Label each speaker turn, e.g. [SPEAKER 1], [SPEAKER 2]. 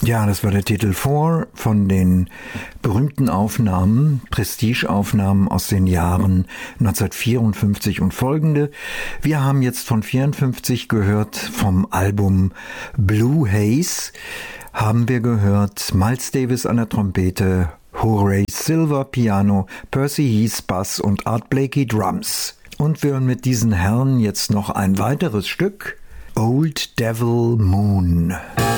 [SPEAKER 1] Ja, das war der Titel 4 von den berühmten Aufnahmen, Prestige-Aufnahmen aus den Jahren 1954 und folgende. Wir haben jetzt von 54 gehört vom Album Blue Haze, haben wir gehört Miles Davis an der Trompete, Horace Silver Piano, Percy Heath Bass und Art Blakey Drums. Und wir hören mit diesen Herren jetzt noch ein weiteres Stück, Old Devil Moon.